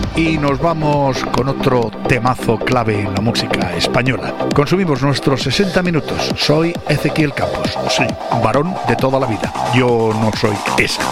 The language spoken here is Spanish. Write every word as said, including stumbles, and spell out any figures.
y nos vamos con otro temazo clave en la música española. Consumimos nuestros sesenta minutos. Soy Ezequiel Campos, sí, varón de toda la vida. Yo no soy esa.